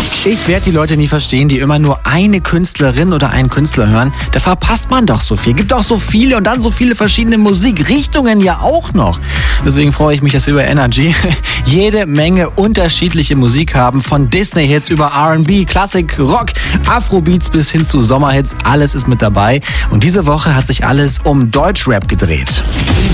Ich werde die Leute nie verstehen, die immer nur eine Künstlerin oder einen Künstler hören. Da verpasst man doch so viel. Gibt auch so viele und dann so viele verschiedene Musikrichtungen ja auch noch. Deswegen freue ich mich, dass wir über Energy jede Menge unterschiedliche Musik haben. Von Disney-Hits über R&B, Klassik, Rock, Afrobeats bis hin zu Sommerhits. Alles ist mit dabei. Und diese Woche hat sich alles um Deutschrap gedreht.